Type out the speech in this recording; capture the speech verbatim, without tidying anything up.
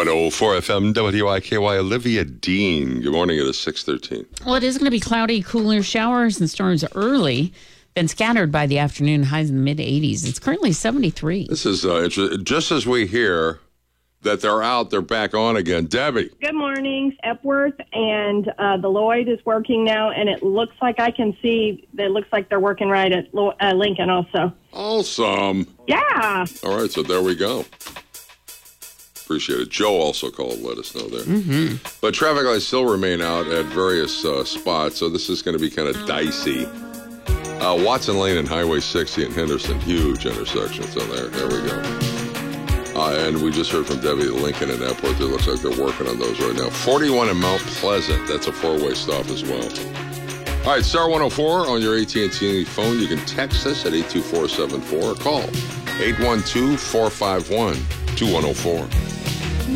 one oh four F M W I K Y. Olivia Dean. Good morning. It is six thirteen. Well, it is going to be cloudy, cooler showers and storms early, then scattered by the afternoon, highs in the mid eighties. It's currently seventy-three. This is uh, interesting. Just as we hear that they're out, they're back on again. Debbie. Good morning, Epworth, and uh, the Lloyd is working now, and it looks like I can see that it looks like they're working right at Lo- uh, Lincoln also. Awesome. Yeah. All right, so there we go. Appreciate it. Joe also called, let us know there. Mm-hmm. But traffic lights still remain out at various uh, spots, so this is going to be kind of dicey. Uh, Watson Lane and Highway sixty in Henderson, huge intersection. So there, there we go. Uh, and we just heard from Debbie at Lincoln and Epworth. It looks like they're working on those right now. forty-one in Mount Pleasant. That's a four-way stop as well. All right, star one oh four on your A T and T phone. You can text us at eight two four seven four or call eight one two, four five one, two one oh four.